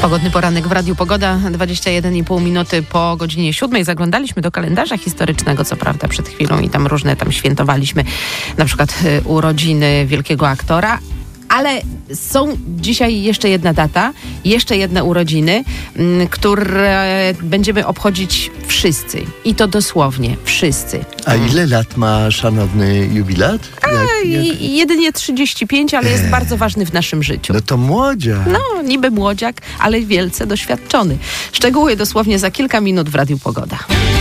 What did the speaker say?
Pogodny poranek w Radiu Pogoda, 21,5 minuty po godzinie 7. Zaglądaliśmy do kalendarza historycznego, co prawda przed chwilą i tam różne świętowaliśmy, na przykład urodziny wielkiego aktora. Ale są dzisiaj jeszcze jedna data, jeszcze jedne urodziny, które będziemy obchodzić wszyscy. I to dosłownie wszyscy. A ile lat ma szanowny jubilat? Jedynie 35, ale jest bardzo ważny w naszym życiu. No to młodziak. No, niby młodziak, ale wielce doświadczony. Szczegóły dosłownie za kilka minut w Radiu Pogoda.